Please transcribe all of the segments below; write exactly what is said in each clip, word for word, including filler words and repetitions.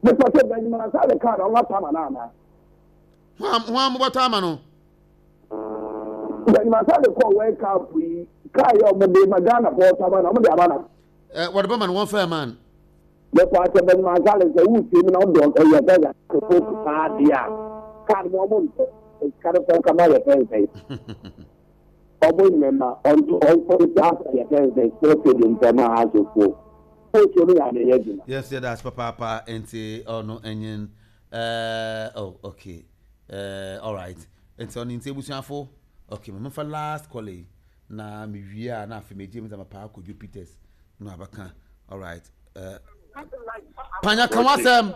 Me ko se Benjamin Asale card on what time na na. Wa mo bota ama no. Benjamin Asale ko wake up we kai o mo de magana for time na mo de abana. Eh what be man one fair man. Me ko se Benjamin Asale se wu ti mi na do o ye da ko ko ka dia. Card mo mo card for kamara pe pe. Obo remember on on for the after ye pe so to the internal house. Yes, yeah, that's papa papa enti ono enyin uh oh okay. Uh all right. Enti on enti ebusuafo. Okay, me for last call na me wia na afi me James amapa Kojo Peters no abaka. All right. Uh Panya Kawasem.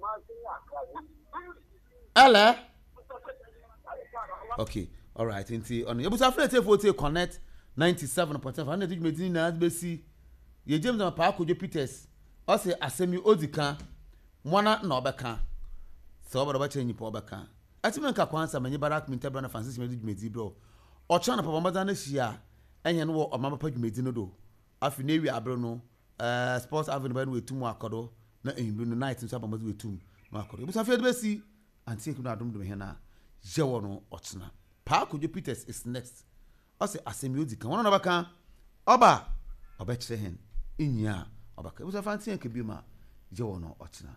Ala. Okay. All right. Enti on ebusuafo na take connect ninety-seven point five. Na dig me na besi ye James na pa Kojo Peters o se asemi odika mwana na obeka so obodo ba chenyi pa obeka atime nka kwansa manye barak mintabra na Francis Medi Dwumedi bro o cha na papa maza na hia enye no wo omama pa Dwumedi no do afi na wi abro no eh Sports Avenue ba no wetum akodo na enbru no night nso abamaza wetum ma akodo ebusa fe de besi antie ku na adom do he na je wo no ochena pa Kojo Peters is next o se asemi odika mwana na obeka oba obechre hen inya obaka usa fancy nke bi ma je wono ochina.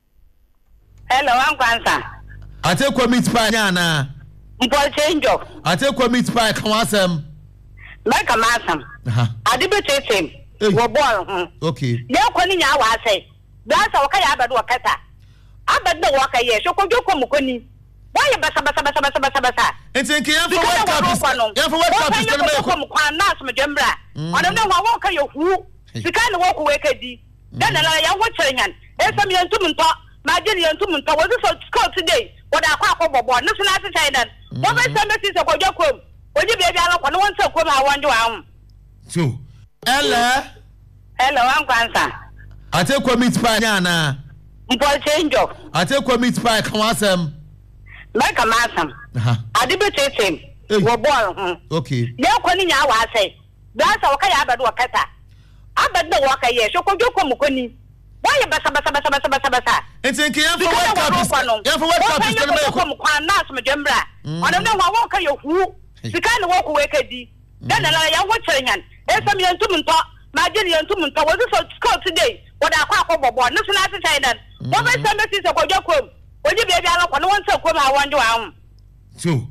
Hello Ankwansa. Ate kwa meat pie nya na mpo change up. Ate kwa meat pie kan wasem Like a masam. Aha. Ade be tetem. Wo ball hu. Okay. Ya kwa ni nya wa sai. Dasa waka ya abadu wakata. Abadu waka ye so kojo ko mukoni. Why basa basa basa basa basa basa. Enti nke yan for what cup. Yan for what cup is tell me ko mu kwa na so mejembra. Ono ne wa waka ye hu. Sika ne wo ko weka di. Dan na ya wo kyerenyan. Esam yantum nto. Ma je yantum nto. Wo so scout today. Wo da kwa akọbọbọ. Ne so na ase China. Wo be sem be se kojo kom. Oji be bia akọ ne won se kom a wonje wa hum. So, Ella. Hello Ankwansa. Ate kwa meat pie nya na mpo change up. Ate kwa meat pie kan wasem Like a masam. Aha. Ade be tetem. Wo ball hu. Okay. Ya kwa ni nya wa sai. Dasa waka ya abadu wakata. Abadu waka ye so kojo ko mukoni. Why basa basa basa basa basa basa. Enti nke yan for what cup is yan for what cup is tell me ko kwa na so mejembra. Ono ne wa waka ye hu. Sika ne wo ko weka di. Dan na ya wo kyerenyan. Esam yantum nto. Ma je yantum nto. Wo so scout today. Wo da kwa akọbọbọ. Ne so na ase China. Wo be sem be se kojo kom. Oji be bia akọ ne won se kom a wonje wa hum. So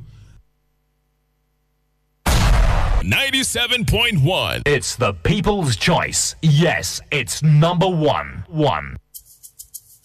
ninety-seven point one. It's the people's choice. Yes, it's number one. One.